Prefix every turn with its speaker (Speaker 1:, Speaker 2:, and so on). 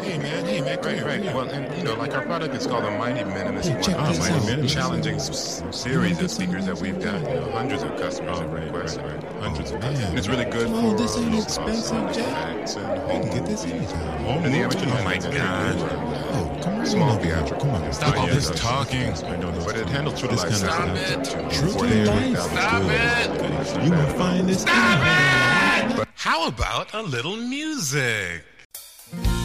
Speaker 1: Hey man, come here.
Speaker 2: Right. Well, and like our product is called the Mighty Minimus.
Speaker 1: Hey, check this
Speaker 2: Mighty
Speaker 1: out.
Speaker 2: Minimus. Challenging series of speakers that we've got. Hundreds of customers have requested. Hundreds of customers. And it's really good
Speaker 1: Come on,
Speaker 2: for
Speaker 1: this ain't
Speaker 2: low
Speaker 1: expensive,
Speaker 2: cost
Speaker 1: Jack.
Speaker 2: effects and
Speaker 1: You
Speaker 2: home
Speaker 1: can get this anytime.
Speaker 2: And the amateur oh my God.
Speaker 1: Oh, come right
Speaker 2: Small
Speaker 1: on.
Speaker 2: theatrical.
Speaker 1: Come on.
Speaker 2: Stop all this
Speaker 1: talking.
Speaker 2: But it handles true to life.
Speaker 1: Stop
Speaker 2: it.
Speaker 1: True to life.
Speaker 2: Stop
Speaker 1: it. You gonna find this.
Speaker 3: How about a little music?